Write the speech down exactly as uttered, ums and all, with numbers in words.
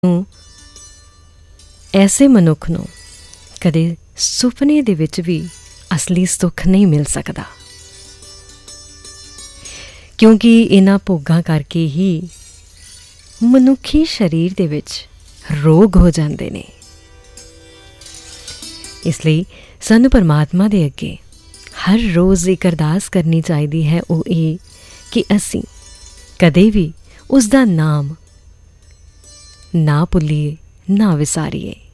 ਨੂੰ ਐਸੇ ਮਨੁੱਖ ਨੂੰ ਕਦੇ ਸੁਪਨੇ ਦੇ ਵਿੱਚ ਵੀ ਅਸਲੀ ਸੁੱਖ ਨਹੀਂ ਮਿਲ ਸਕਦਾ, ਕਿਉਂਕਿ ਇਹਨਾਂ ਭੋਗਾਂ ਕਰਕੇ ਹੀ ਮਨੁੱਖੀ ਸਰੀਰ ਦੇ ਵਿੱਚ ਰੋਗ ਹੋ ਜਾਂਦੇ ਨੇ। ਇਸ ਲਈ ਸਾਨੂੰ ਪਰਮਾਤਮਾ ਦੇ ਅੱਗੇ ਹਰ ਰੋਜ਼ ਇੱਕ ਅਰਦਾਸ ਕਰਨੀ ਚਾਹੀਦੀ ਹੈ, ਉਹ ਇਹ ਕਿ ਅਸੀਂ ਕਦੇ ਵੀ ਉਸ ਦਾ ਨਾਮ ਨਾ ਭੁੱਲੀਏ, ਨਾ ਵਿਸਾਰੀਏ।